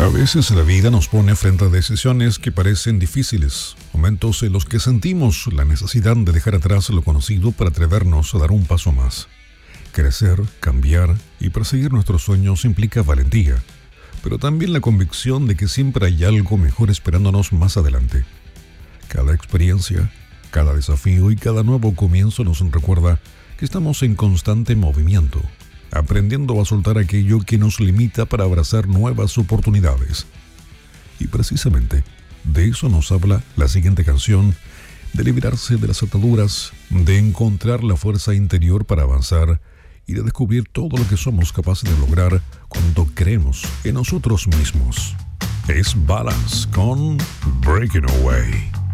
A veces la vida nos pone frente a decisiones que parecen difíciles, momentos en los que sentimos la necesidad de dejar atrás lo conocido para atrevernos a dar un paso más. Crecer, cambiar y perseguir nuestros sueños implica valentía, pero también la convicción de que siempre hay algo mejor esperándonos más adelante. Cada experiencia, cada desafío y cada nuevo comienzo nos recuerda que estamos en constante movimiento, aprendiendo a soltar aquello que nos limita para abrazar nuevas oportunidades. Y precisamente de eso nos habla la siguiente canción, de liberarse de las ataduras, de encontrar la fuerza interior para avanzar y de descubrir todo lo que somos capaces de lograr cuando creemos en nosotros mismos. Es Balance con Breaking Away.